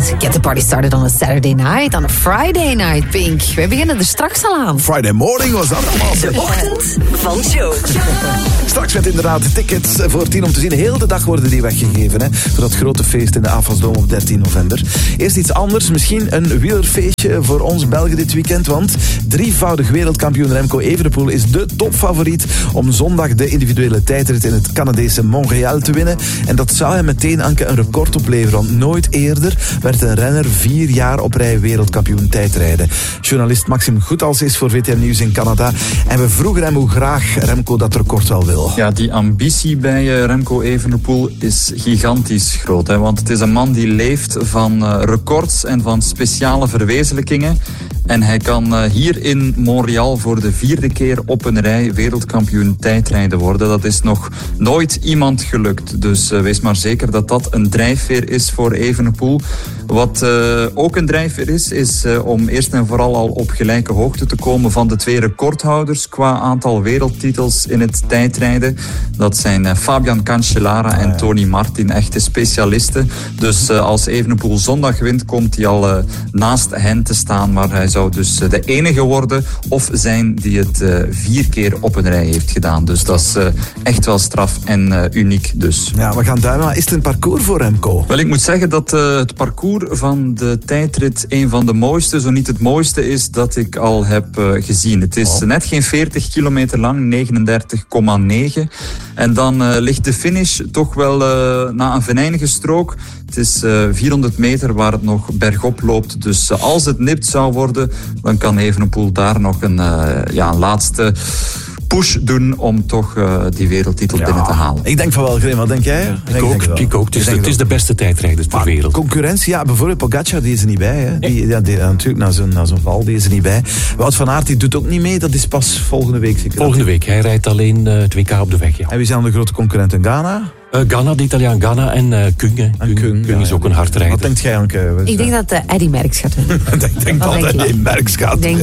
Get the party started on a Saturday night, on a Friday night, Pink. We beginnen er straks al aan. Friday morning was dat allemaal. De ochtend van Joe. Straks met inderdaad tickets voor 10 om te zien. Heel de dag worden die weggegeven, hè, voor dat grote feest in de Avasdome op 13 november. Eerst iets anders, misschien een wielerfeestje voor ons Belgen dit weekend, want drievoudig wereldkampioen Remco Evenepoel is de topfavoriet om zondag de individuele tijdrit in het Canadese Montréal te winnen. En dat zou hem meteen, Anke, een record opleveren, want nooit eerder werd een renner 4 jaar op rij wereldkampioen tijdrijden. Journalist Maxime Goethals is voor VTM Nieuws in Canada en we vroegen hem hoe graag Remco dat record wel wil. Ja, die ambitie bij Remco Evenepoel is gigantisch groot. Hè? Want het is een man die leeft van records en van speciale verwezenlijkingen. En hij kan hier in Montréal voor de 4e keer op een rij wereldkampioen tijdrijden worden. Dat is nog nooit iemand gelukt. Dus wees maar zeker dat dat een drijfveer is voor Evenepoel. Wat ook een drijfveer is om eerst en vooral al op gelijke hoogte te komen van de 2 recordhouders qua aantal wereldtitels in het tijdrijden. Dat zijn Fabian Cancellara en Tony Martin, echte specialisten. Dus als Evenepoel zondag wint, komt hij al naast hen te staan. Maar hij zou dus de enige worden of zijn die het 4 keer op een rij heeft gedaan. Dus dat is echt wel straf en uniek dus. Ja, we gaan duimen. Maar is het een parcours voor Remco? Wel, ik moet zeggen dat het parcours van de tijdrit een van de mooiste, zo niet het mooiste is dat ik al heb gezien. Het is net geen 40 kilometer lang, 39,9. En dan ligt de finish toch wel na een venijnige strook. Het is 400 meter waar het nog bergop loopt. Dus als het nipt zou worden, dan kan Evenepoel daar nog een laatste push doen om toch die wereldtitel binnen te halen. Ik denk van wel, Grim, wat denk jij? Ik ook. Het is de beste tijdrijder ter wereld. Concurrentie, ja, bijvoorbeeld Pogacar, die is er niet bij. Hè. Die, natuurlijk, na zo'n val, die is er niet bij. Wout van Aert, die doet ook niet mee. Dat is pas volgende week. Zeker. Volgende week. Hij rijdt alleen het WK op de weg. Ja. En wie zijn de grote concurrenten? Ghana? Ghana, de Italiaan Ghana en Kung. Kung is ook een hardrijder. Wat denkt jij, Anke? Ik denk dat Eddy Merckx gaat winnen. Ik denk dat Eddy Merckx gaat winnen.